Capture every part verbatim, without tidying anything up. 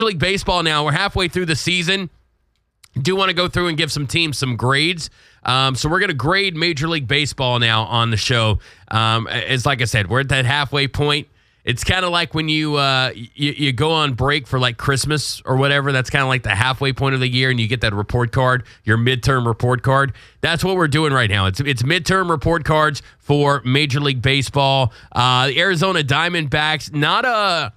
League Baseball now. We're halfway through the season. Do want to go through and give some teams some grades. Um, so we're going to grade Major League Baseball now on the show. Um, it's like I said, we're at that halfway point. It's kind of like when you, uh, you you go on break for like Christmas or whatever. That's kind of like the halfway point of the year, and you get that report card, your midterm report card. That's what we're doing right now. It's it's midterm report cards for Major League Baseball. Uh, the Arizona Diamondbacks, not a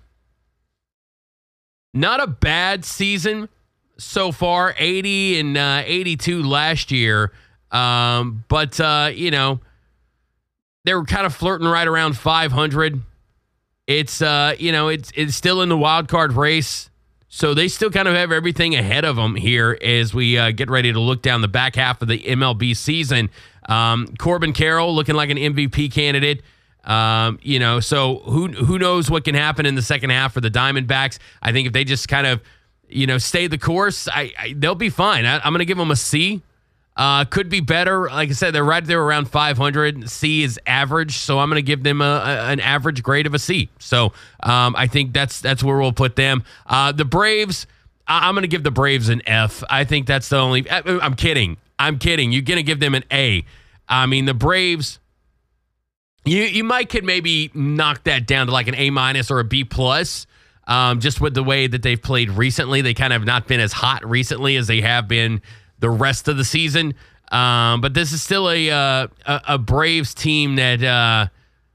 not a bad season so far. eighty and uh, eighty-two last year, um, but uh, you know they were kind of flirting right around five hundred. It's, uh, you know, it's it's still in the wild card race, so they still kind of have everything ahead of them here as we uh, get ready to look down the back half of the M L B season. Um, Corbin Carroll looking like an M V P candidate, um, you know, so who who knows what can happen in the second half for the Diamondbacks. I think if they just kind of, you know, stay the course, I, I they'll be fine. I, I'm going to give them a C. Uh, could be better. Like I said, they're right there around five hundred. C is average, so I'm going to give them a, a, an average grade of a C. So um, I think that's that's where we'll put them. Uh, the Braves, I, I'm going to give the Braves an F. I think that's the only. I, I'm kidding. I'm kidding. You're going to give them an A. I mean, the Braves. You you might could maybe knock that down to like an A minus or a B plus. Um, just with the way that they've played recently, they kind of have not been as hot recently as they have been the rest of the season. Um, but this is still a, uh, a a Braves team that, uh,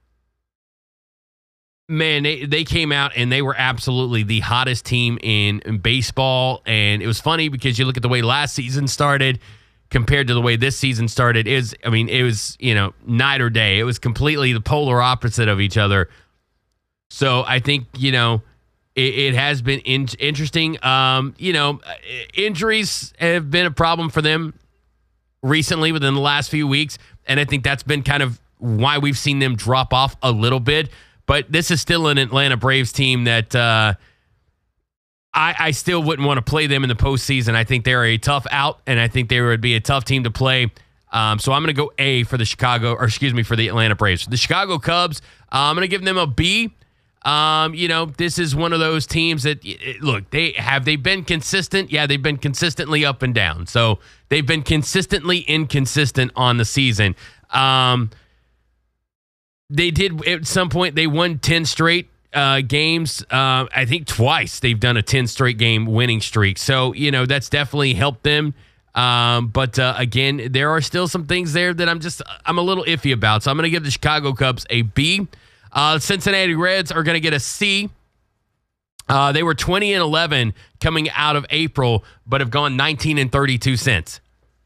man, they, they came out and they were absolutely the hottest team in, in baseball. And it was funny because you look at the way last season started compared to the way this season started. Is I mean, it was, you know, night or day. It was completely the polar opposite of each other. So I think, you know, it has been in- interesting. Um, you know, injuries have been a problem for them recently within the last few weeks, and I think that's been kind of why we've seen them drop off a little bit. But this is still an Atlanta Braves team that uh, I, I still wouldn't want to play them in the postseason. I think they're a tough out, and I think they would be a tough team to play. Um, so I'm going to go A for the Chicago, or excuse me, for the Atlanta Braves. The Chicago Cubs, uh, I'm going to give them a B. Um, you know, this is one of those teams that, look, they have they been consistent? Yeah, they've been consistently up and down. So they've been consistently inconsistent on the season. Um, they did at some point, they won ten straight uh, games. Uh, I think twice they've done a ten straight game winning streak. So, you know, that's definitely helped them. Um, but uh, again, there are still some things there that I'm just, I'm a little iffy about. So I'm going to give the Chicago Cubs a B. Uh, Cincinnati Reds are going to get a C. Uh, they were twenty and eleven coming out of April, but have gone nineteen and thirty-two since.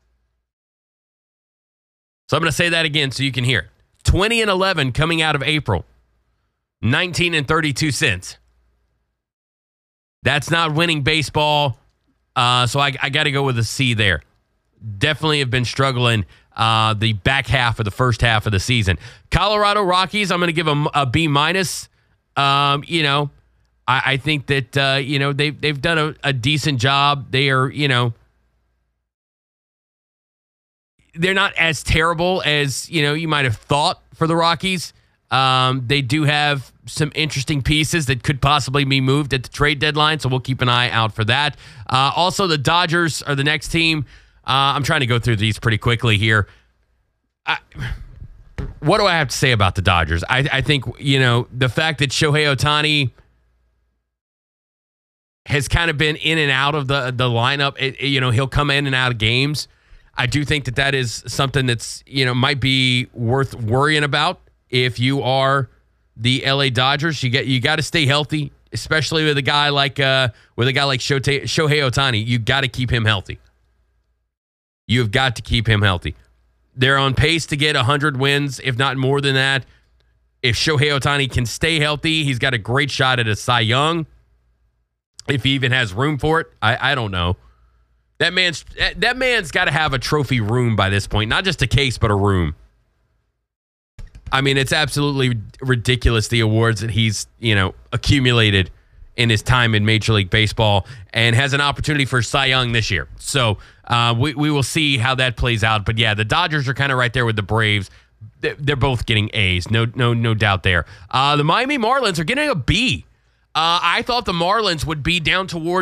So I'm going to say that again so you can hear it. twenty and eleven coming out of April, nineteen and thirty-two since. That's not winning baseball. Uh, so I, I got to go with a C there. Definitely have been struggling uh, the back half of the first half of the season. Colorado Rockies, I'm going to give them a B minus. Um, you know, I, I think that uh, you know they've they've done a, a decent job. They are, you know, they're not as terrible as you know you might have thought for the Rockies. Um, they do have some interesting pieces that could possibly be moved at the trade deadline, so we'll keep an eye out for that. Uh, also, the Dodgers are the next team. Uh, I'm trying to go through these pretty quickly here. I, what do I have to say about the Dodgers? I, I think, you know, the fact that Shohei Ohtani has kind of been in and out of the, the lineup, it, it, you know, he'll come in and out of games. I do think that that is something that's, you know, might be worth worrying about if you are the L A Dodgers. You get you got to stay healthy, especially with a guy like uh, with a guy like Shohei Ohtani. You got to keep him healthy. You've got to keep him healthy. They're on pace to get one hundred wins, if not more than that. If Shohei Ohtani can stay healthy, he's got a great shot at a Cy Young. If he even has room for it, I, I don't know. That man's that man's got to have a trophy room by this point, not just a case, but a room. I mean, it's absolutely ridiculous, the awards that he's, you know, accumulated in his time in Major League Baseball, and has an opportunity for Cy Young this year. So uh, we, we will see how that plays out. But yeah, the Dodgers are kind of right there with the Braves. They're both getting A's, no no no doubt there. Uh, the Miami Marlins are getting a B. Uh, I thought the Marlins would be down towards